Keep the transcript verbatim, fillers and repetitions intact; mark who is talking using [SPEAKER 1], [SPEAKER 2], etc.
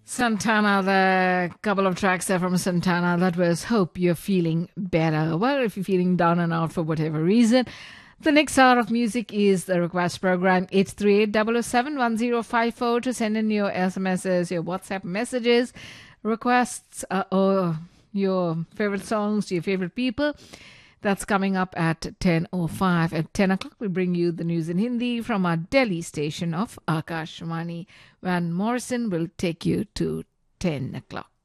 [SPEAKER 1] Santana, the couple of tracks there from Santana. That was Hope You're Feeling Better. Well, if you're feeling down and out for whatever reason, the next hour of music is the request program. It's three eight zero zero seven one zero five four to send in your S M Ses, your WhatsApp messages, requests, uh, or your favorite songs to your favorite people. That's coming up at ten oh five. At ten o'clock, we bring you the news in Hindi from our Delhi station of Akashvani. Van Morrison will take you to ten o'clock.